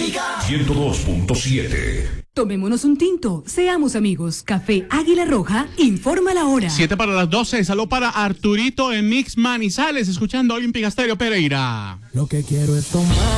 Olímpica 102.7. Tomémonos un tinto, seamos amigos. Café Águila Roja, informa la hora. 7 para las 12, salud para Arturito en Mix Manizales, escuchando Olímpica Estéreo Pereira. Lo que quiero es tomar